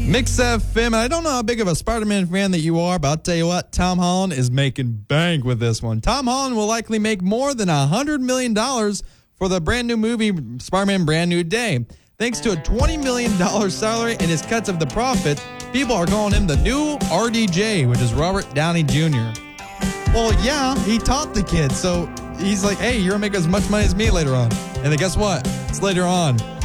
Mix FM, and I don't know how big of a Spider-Man fan that you are, but I'll tell you what, Tom Holland is making bank with this one. Tom Holland will likely make more than $100 million for the brand new movie, Spider-Man Brand New Day. Thanks to a $20 million salary and his cuts of the profit, people are calling him the new RDJ, which is Robert Downey Jr. Well, yeah, he taught the kid, so he's like, hey, you're going to make as much money as me later on. And then guess what? It's later on.